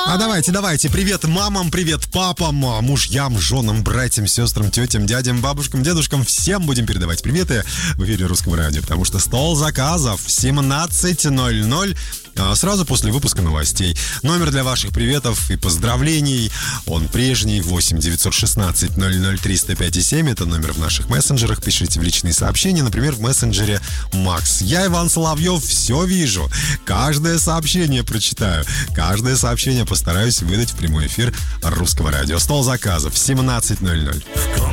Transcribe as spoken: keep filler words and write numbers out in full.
А давайте, давайте. Привет мамам, привет папам, мужьям, женам, братьям, сестрам, тетям, дядям, бабушкам, дедушкам. Всем будем передавать приветы в эфире Русского радио, потому что стол заказов семнадцать ноль ноль. Сразу после выпуска новостей. Номер для ваших приветов и поздравлений, он прежний, восемь девятьсот шестнадцать ноль ноль триста пять и семь. Это номер в наших мессенджерах. Пишите в личные сообщения, например, в мессенджере Макс. Я, Иван Соловьев, все вижу. Каждое сообщение прочитаю. Каждое сообщение постараюсь выдать в прямой эфир Русского радио. Стол заказов семнадцать ноль ноль.